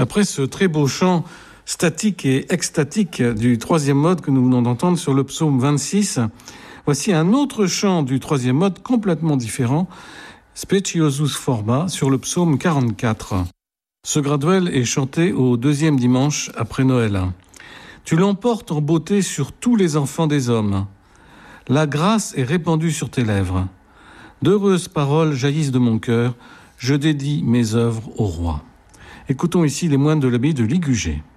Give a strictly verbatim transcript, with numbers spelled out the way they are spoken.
Après ce très beau chant statique et extatique du troisième mode que nous venons d'entendre sur le psaume vingt-six, voici un autre chant du troisième mode complètement différent, Speciosus Forma, sur le psaume quarante-quatre. Ce graduel est chanté au deuxième dimanche après Noël. Tu l'emportes en beauté sur tous les enfants des hommes. La grâce est répandue sur tes lèvres. D'heureuses paroles jaillissent de mon cœur. Je dédie mes œuvres au roi. Écoutons ici les moines de l'abbaye de Ligugé.